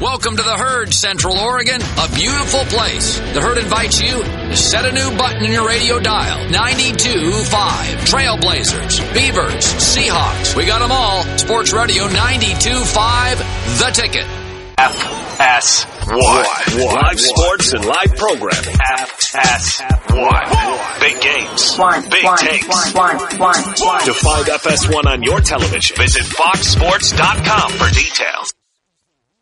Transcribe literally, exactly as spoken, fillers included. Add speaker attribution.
Speaker 1: Welcome to the Herd, Central Oregon, a beautiful place. The Herd invites you to set a new button in your radio dial. ninety-two point five. Trailblazers, Beavers, Seahawks. We got them all. Sports Radio ninety-two point five. The Ticket.
Speaker 2: F S one. Live sports and live programming. F S one. Big games.
Speaker 3: One,
Speaker 2: Big
Speaker 3: one,
Speaker 2: takes.
Speaker 3: one, one, one, one.
Speaker 2: To find F S one on your television, visit fox sports dot com for details.